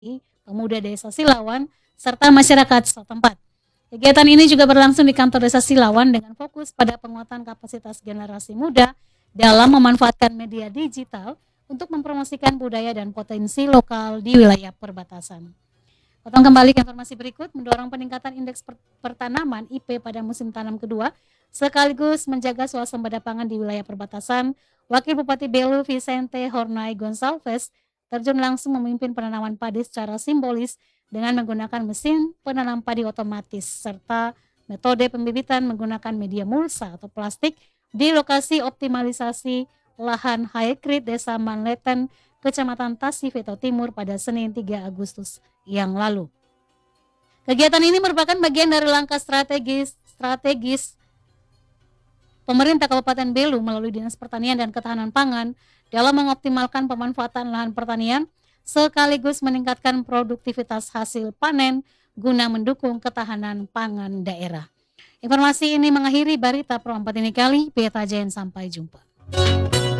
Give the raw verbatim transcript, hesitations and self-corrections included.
pemuda Desa Silawan, serta masyarakat setempat. Kegiatan ini juga berlangsung di kantor Desa Silawan dengan fokus pada penguatan kapasitas generasi muda dalam memanfaatkan media digital untuk mempromosikan budaya dan potensi lokal di wilayah perbatasan. Potong kembali ke informasi berikut, mendorong peningkatan indeks per- pertanaman I P pada musim tanam kedua, sekaligus menjaga swasembada pangan di wilayah perbatasan. Wakil Bupati Belu Vicente Hornay Gonçalves terjun langsung memimpin penanaman padi secara simbolis dengan menggunakan mesin penanam padi otomatis serta metode pembibitan menggunakan media mulsa atau plastik di lokasi optimalisasi lahan Haekrit Desa Manleten, Kecamatan Tasifeto Timur pada Senin tiga Agustus yang lalu. Kegiatan ini merupakan bagian dari langkah strategis strategis pemerintah Kabupaten Belu melalui Dinas Pertanian dan Ketahanan Pangan dalam mengoptimalkan pemanfaatan lahan pertanian sekaligus meningkatkan produktivitas hasil panen guna mendukung ketahanan pangan daerah. Informasi ini mengakhiri Barita Pro empat ini kali, Beta Jen, sampai jumpa.